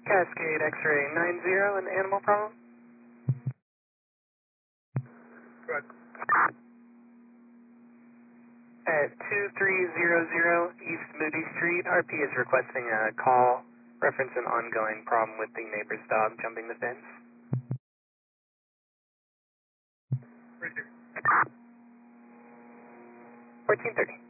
Cascade X-ray 90, an animal problem? Correct. At 2300 East Moody Street, RP is requesting a call, reference an ongoing problem with the neighbor's dog jumping the fence. Right here. 1430.